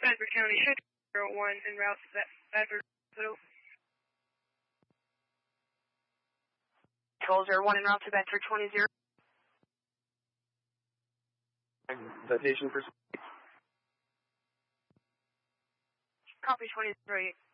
Bedford County, Head 01 en route to Bedford Hospital. Control 01 en route to Bedford 20. Citation for... Copy 23.